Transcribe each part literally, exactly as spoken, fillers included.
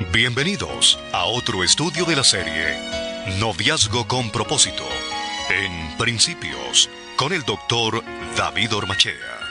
Bienvenidos a otro estudio de la serie Noviazgo con propósito, en Principios, con el doctor David Ormachea.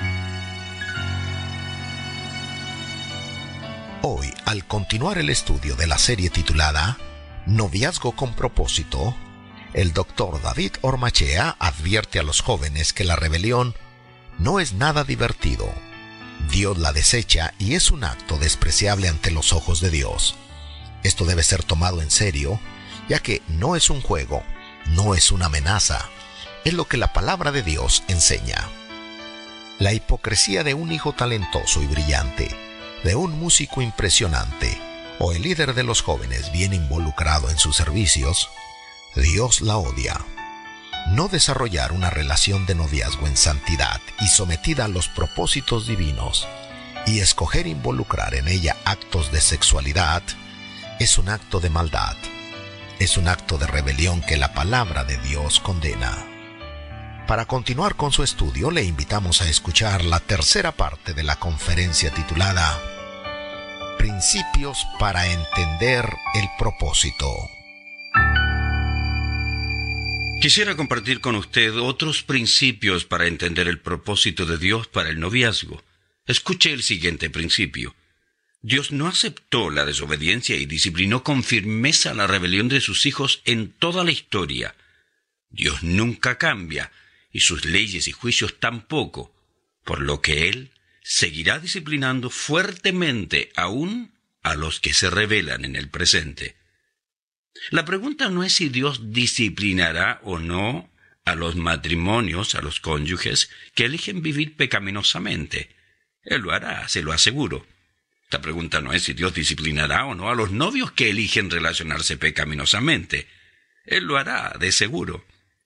Hoy, al continuar el estudio de la serie titulada Noviazgo con propósito, el doctor David Ormachea advierte a los jóvenes que la rebelión no es nada divertido. Dios la desecha y es un acto despreciable ante los ojos de Dios. Esto debe ser tomado en serio, ya que no es un juego, no es una amenaza, es lo que la palabra de Dios enseña. La hipocresía de un hijo talentoso y brillante, de un músico impresionante, o el líder de los jóvenes bien involucrado en sus servicios, Dios la odia. No desarrollar una relación de noviazgo en santidad y sometida a los propósitos divinos y escoger involucrar en ella actos de sexualidad es un acto de maldad, es un acto de rebelión que la palabra de Dios condena. Para continuar con su estudio, le invitamos a escuchar la tercera parte de la conferencia titulada Principios para entender el propósito. Quisiera compartir con usted otros principios para entender el propósito de Dios para el noviazgo. Escuche el siguiente principio. Dios no aceptó la desobediencia y disciplinó con firmeza la rebelión de sus hijos en toda la historia. Dios nunca cambia, y sus leyes y juicios tampoco, por lo que Él seguirá disciplinando fuertemente aún a los que se rebelan en el presente. La pregunta no es si Dios disciplinará o no a los matrimonios, a los cónyuges que eligen vivir pecaminosamente. Él lo hará, se lo aseguro. La pregunta no es si Dios disciplinará o no a los novios que eligen relacionarse pecaminosamente. Él lo hará, de seguro.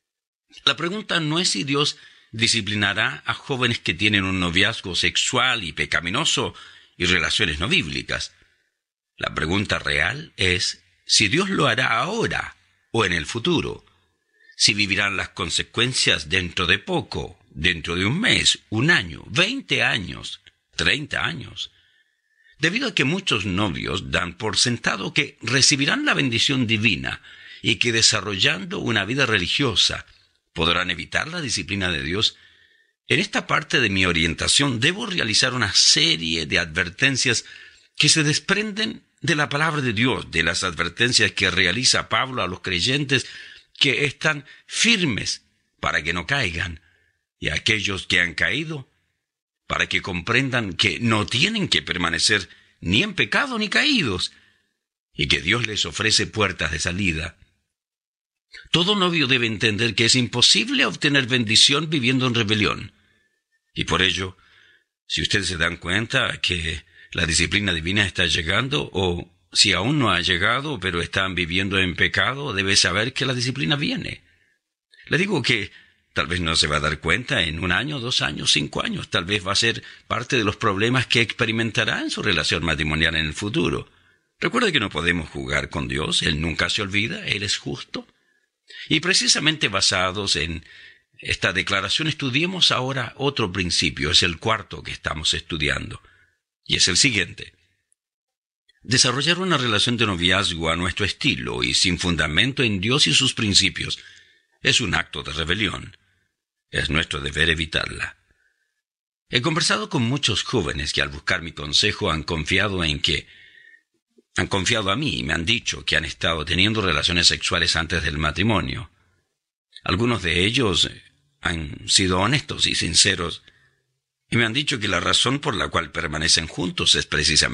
La pregunta no es si Dios disciplinará a jóvenes que tienen un noviazgo sexual y pecaminoso y relaciones no bíblicas. La pregunta real es si Dios lo hará ahora o en el futuro, si vivirán las consecuencias dentro de poco, dentro de un mes, un año, veinte años, treinta años. Debido a que muchos novios dan por sentado que recibirán la bendición divina y que desarrollando una vida religiosa podrán evitar la disciplina de Dios, en esta parte de mi orientación debo realizar una serie de advertencias que se desprenden de la palabra de Dios, de las advertencias que realiza Pablo a los creyentes que están firmes para que no caigan, y a aquellos que han caído, para que comprendan que no tienen que permanecer ni en pecado ni caídos, y que Dios les ofrece puertas de salida. Todo novio debe entender que es imposible obtener bendición viviendo en rebelión, y por ello, si ustedes se dan cuenta que la disciplina divina está llegando, o si aún no ha llegado, pero están viviendo en pecado, debe saber que la disciplina viene. Le digo que tal vez no se va a dar cuenta en un año, dos años, cinco años. Tal vez va a ser parte de los problemas que experimentará en su relación matrimonial en el futuro. Recuerde que no podemos jugar con Dios. Él nunca se olvida. Él es justo. Y precisamente basados en esta declaración, estudiemos ahora otro principio. Es el cuarto que estamos estudiando. Y es el siguiente. Desarrollar una relación de noviazgo a nuestro estilo y sin fundamento en Dios y sus principios es un acto de rebelión. Es nuestro deber evitarla. He conversado con muchos jóvenes que al buscar mi consejo han confiado en que, han confiado a mí y me han dicho que han estado teniendo relaciones sexuales antes del matrimonio. Algunos de ellos han sido honestos y sinceros y me han dicho que la razón por la cual permanecen juntos es precisamente